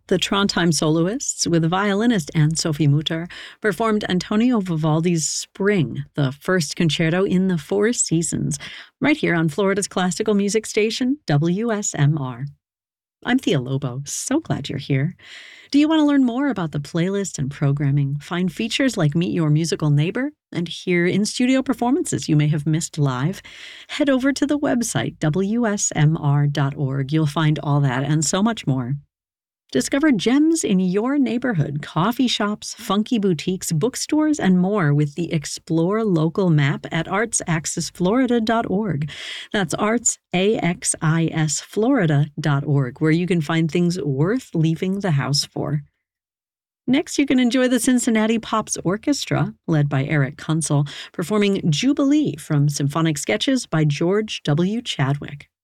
The Trondheim Soloists, with violinist Anne-Sophie Mutter, performed Antonio Vivaldi's Spring, the first concerto in the Four Seasons, right here on Florida's classical music station, WSMR. I'm Thea Lobo. So glad you're here. Do you want to learn more about the playlist and programming, find features like Meet Your Musical Neighbor, and hear in-studio performances you may have missed live? Head over to the website, wsmr.org. You'll find all that and so much more. Discover gems in your neighborhood, coffee shops, funky boutiques, bookstores, and more with the Explore Local map at artsaccessflorida.org. That's artsaccessflorida.org, where you can find things worth leaving the house for. Next, you can enjoy the Cincinnati Pops Orchestra, led by Eric Kunsel, performing Jubilee from Symphonic Sketches by George W. Chadwick.